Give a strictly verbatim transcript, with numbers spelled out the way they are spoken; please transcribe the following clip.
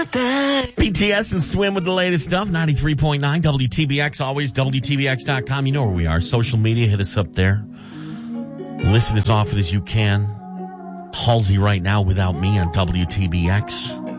B T S and Swim with the latest stuff. ninety-three point nine W T B X, always W T B X dot com. You know where we are. Social media, hit us up there. Listen as often as you can. Halsey right now without me on W T B X.